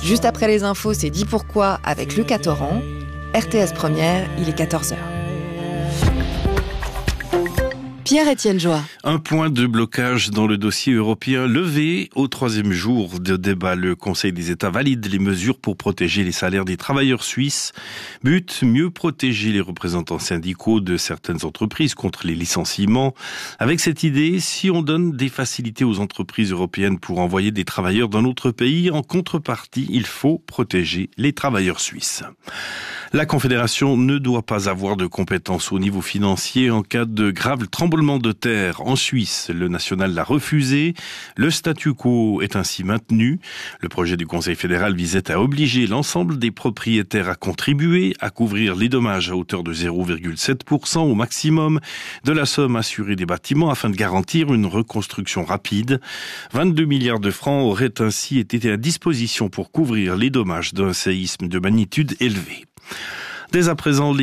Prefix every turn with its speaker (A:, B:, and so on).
A: Juste après les infos, c'est Dis pourquoi avec Lucas Torrent. RTS Première, il est 14h. Pierre-Étienne Joie.
B: Un point de blocage dans le dossier européen levé. Au 3e jour de débat, le Conseil des États valide les mesures pour protéger les salaires des travailleurs suisses. But, mieux protéger les représentants syndicaux de certaines entreprises contre les licenciements. Avec cette idée, si on donne des facilités aux entreprises européennes pour envoyer des travailleurs dans notre pays, en contrepartie, il faut protéger les travailleurs suisses. La Confédération ne doit pas avoir de compétences au niveau financier en cas de grave tremblement de terre en Suisse. Le national l'a refusé. Le statu quo est ainsi maintenu. Le projet du Conseil fédéral visait à obliger l'ensemble des propriétaires à contribuer à couvrir les dommages à hauteur de 0,7% au maximum de la somme assurée des bâtiments afin de garantir une reconstruction rapide. 22 milliards de francs auraient ainsi été à disposition pour couvrir les dommages d'un séisme de magnitude élevée. Dès à présent,